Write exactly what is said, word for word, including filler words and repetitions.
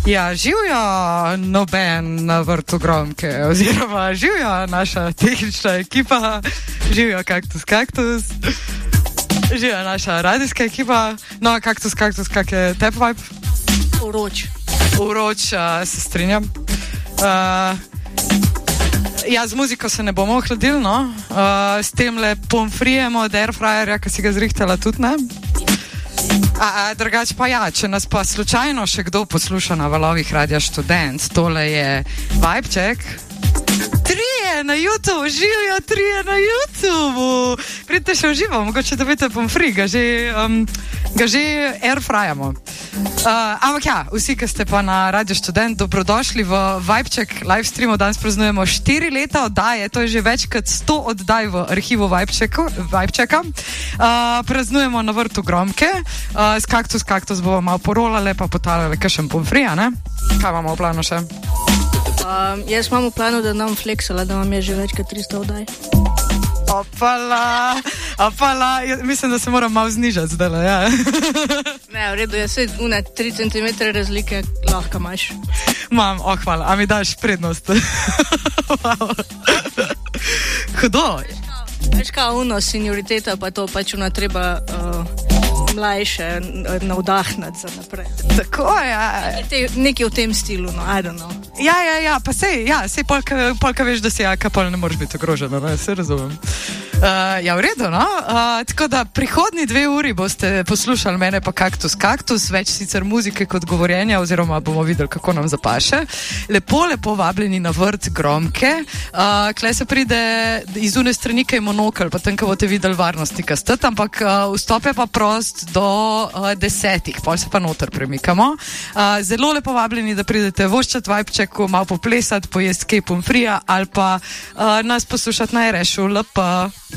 Ja, živijo noben na vrtu Gromke, oziroma živijo naša tehnična ekipa, živijo Kaktus Kaktus, živijo naša radijska ekipa. No, Kaktus Kaktus, kak je tep vibe? Uroč. Uroč, uh, se strinjam. Uh, ja, z muziko se ne bomo ohladili, no. Uh, s tem le pomfrijemo od airfryerja, ki si ga zrihtala tudi, ne? A, a, drugač pa ja, če nas pa slučajno še kdo posluša na valovih Radia Študent, tole je Vibecheck. Trije na YouTube, živijo trije na YouTube. Pridite še v živo, mogoče dobite pomfri, ga že, um, ga že airfryamo. Uh, ampak ja, vsi, ki ste pa na Radio Študent, dobrodošli v Vibecheck live streamu. Danes praznujemo štiri leta oddaje, to je že več kot sto oddaj v arhivu Vibechecka. Uh, praznujemo na vrtu Gromke, uh, s Kaktus Kaktus bomo malo porolale, pa potalale kakšen pomfrija, ne? Kaj imamo v planu še? Um, jaz imam v planu, da nam fleksala, da vam je že več kot tristo oddaj. Opala, opala, ja, mislim, da se moram malo znižati zdaj, ja. Ne, v redu, jaz se une tri centimetre razlike lahko imaš. Mam, oh, hvala, a mi daš prednost. Wow. Hudo. Veš kaj, uno, senioriteta, pa to pač una treba uh, mlajše navdahnati za naprej. Tako, ja. Nekaj v tem stilu, no, I don't know. Ja, ja, ja, pa sej, ja, sej polka, polka veš, da si jaka, pol ne moraš biti ogrožena, ne, se razumem. Uh, ja, v redu, no, uh, tako da prihodni dve uri boste poslušali mene pa Kaktus Kaktus, več sicer muzike kot govorjenja, oziroma bomo videli, kako nam zapaše. Lepo, lepo vabljeni na vrt Gromke, uh, kle se pride iz une strani, kaj monokl, pa tam, ko boste videli varnostnika stat, ampak uh, vstop je pa prost do uh, desetih, pol se pa noter premikamo. Uh, zelo lepo vabljeni, da pridete voščat Vibechecku, malo poplesati, pojesti kaj pomfrija ali pa uh, nas poslušati na R S-u, L P.